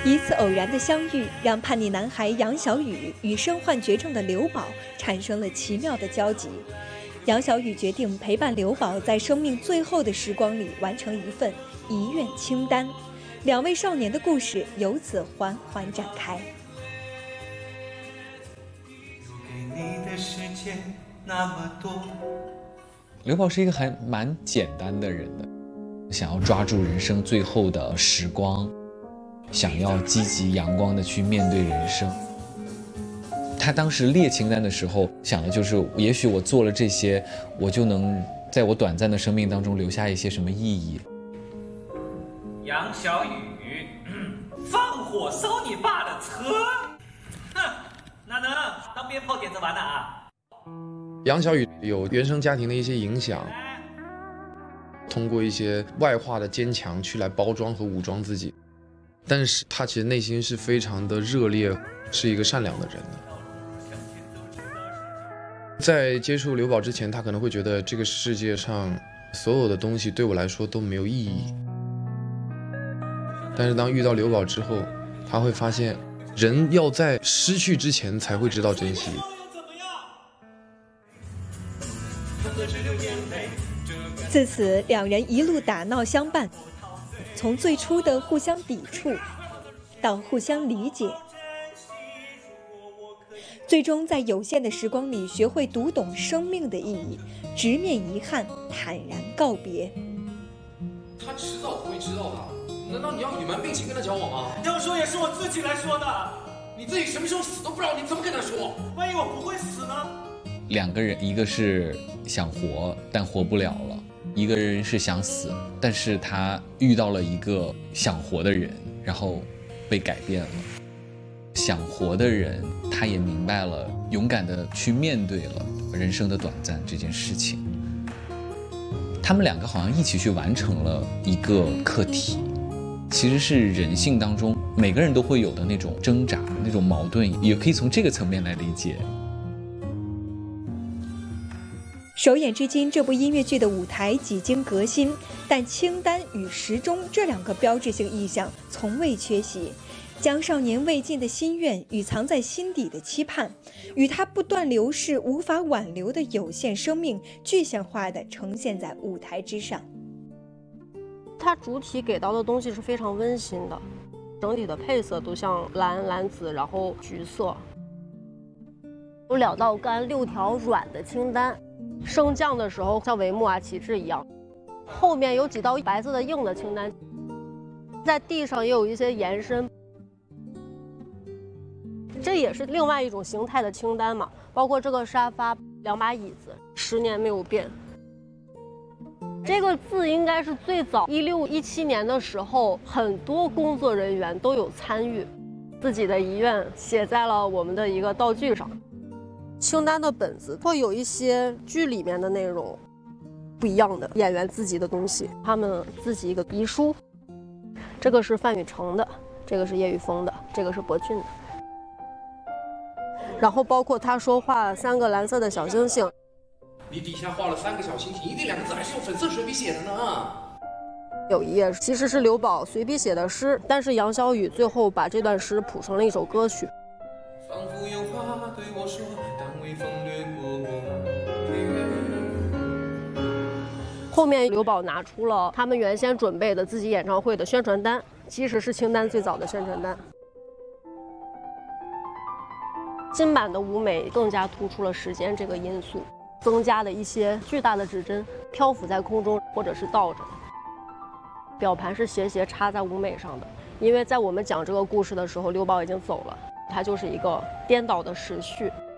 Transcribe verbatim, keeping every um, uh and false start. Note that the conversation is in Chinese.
一次偶然的相遇，让叛逆男孩杨小雨与身患绝症的刘宝产生了奇妙的交集。杨小雨决定陪伴刘宝在生命最后的时光里完成一份遗愿清单，两位少年的故事由此缓缓展开。 刘宝是一个还蛮简单的人的，想要抓住人生最后的时光，想要积极阳光的去面对人生。他当时列清单的时候想的就是，也许我做了这些，我就能在我短暂的生命当中留下一些什么意义。 杨小雨，放火烧你爸的车，哼，哪能当鞭炮点着玩的啊？ 杨小雨有原生家庭的一些影响，通过一些外化的坚强去来包装和武装自己，但是他其实内心是非常的热烈，是一个善良的人的。在接触刘宝之前，他可能会觉得这个世界上所有的东西对我来说都没有意义，但是当遇到刘宝之后，他会发现人要在失去之前才会知道珍惜。 自此两人一路打闹相伴，从最初的互相抵触到互相理解，最终在有限的时光里学会读懂生命的意义，直面遗憾，坦然告别。 他迟早会知道的，难道你要隐瞒病情跟他交往吗？ 要说也是我自己来说的， 你自己什么时候死都不知道，你怎么跟他说？ 万一我不会死呢？ 两个人，一个是想活但活不了了，一个人是想死，但是他遇到了一个想活的人，然后被改变了。想活的人，他也明白了，勇敢地去面对了人生的短暂这件事情。他们两个好像一起去完成了一个课题，其实是人性当中每个人都会有的那种挣扎，那种矛盾，也可以从这个层面来理解。 首演至今，这部音乐剧的舞台几经革新，但清单与时钟这两个标志性意象从未缺席，将少年未尽的心愿与藏在心底的期盼，与他不断流逝无法挽留的有限生命具象化地呈现在舞台之上。 它主体给到的东西是非常温馨的，整体的配色都像蓝、蓝紫，然后橘色，有两道干、六条软的清单。升降的时候像帷幕啊、旗帜一样，后面有几道白色的硬的清单，在地上也有一些延伸，这也是另外一种形态的清单嘛。包括这个沙发、两把椅子，十年没有变。这个字应该是最早一六一七年的时候，很多工作人员都有参与，自己的遗愿写在了我们的一个道具上。清单的本子会有一些剧里面的内容不一样的演员自己的东西，他们自己一个遗书。这个是范雨成的，这个是叶玉峰的，这个是博俊的。然后包括他说画三个蓝色的小星星， 你底下画了三个小星星，一定两个字还是用粉色水笔写的呢。 有一页其实是刘宝随笔写的诗，但是杨小雨最后把这段诗谱成了一首歌曲。 仿佛有话对我说，但微风掠过我。 后面刘宝拿出了他们原先准备的自己演唱会的宣传单，其实是清单最早的宣传单。新版的舞美更加突出了时间这个因素，增加了一些巨大的指针漂浮在空中，或者是倒着。表盘是斜斜插在舞美上的，因为在我们讲这个故事的时候，刘宝已经走了。它就是一个颠倒的时序。